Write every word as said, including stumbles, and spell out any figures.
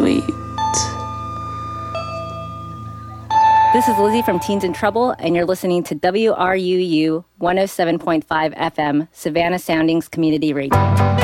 sweet. This is Lizzie from Teens in Trouble, and you're listening to W R U U one oh seven point five F M, Savannah Soundings Community Radio.